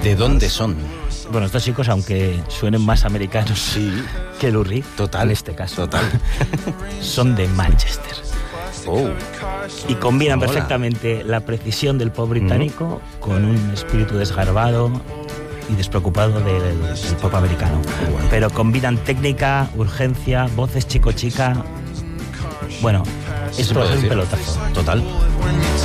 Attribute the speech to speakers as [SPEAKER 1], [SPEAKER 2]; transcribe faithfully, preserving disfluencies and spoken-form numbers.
[SPEAKER 1] ¿De dónde son?
[SPEAKER 2] Bueno, estos chicos, aunque suenen más americanos
[SPEAKER 1] Sí.
[SPEAKER 2] que Lou Reed,
[SPEAKER 1] Total.
[SPEAKER 2] en este caso,
[SPEAKER 1] Total.
[SPEAKER 2] son de Manchester.
[SPEAKER 1] Oh.
[SPEAKER 2] Y combinan
[SPEAKER 1] Mola.
[SPEAKER 2] perfectamente la precisión del pop británico mm. con un espíritu desgarbado y despreocupado del, del pop americano.
[SPEAKER 1] Bueno.
[SPEAKER 2] Pero combinan técnica, urgencia, voces chico-chica. Bueno, esto es un pelotazo.
[SPEAKER 1] Total.